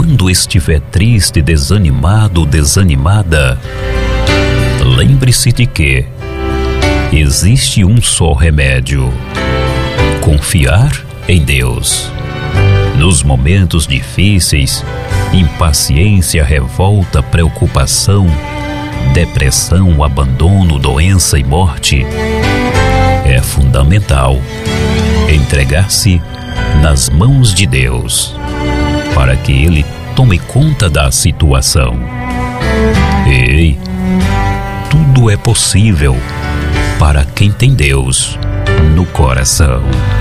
quando estiver triste, desanimado, desanimada, lembre-se de que existe um só remédio: confiar em Deus. Nos momentos difíceis, impaciência, revolta, preocupação, depressão, abandono, doença e morte, é fundamental entregar-se nas mãos de Deus, para que Ele tome conta da situação. Ei, tudo é possível para quem tem Deus no coração.